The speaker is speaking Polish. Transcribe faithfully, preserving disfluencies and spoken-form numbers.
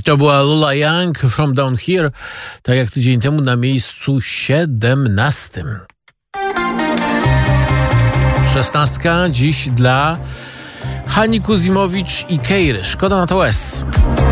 To była Lula Young, From Down Here, tak jak tydzień temu na miejscu siedemnastym. Szesnastka dziś dla Hani Kuzimowicz i Keiry. Szkoda na to łez.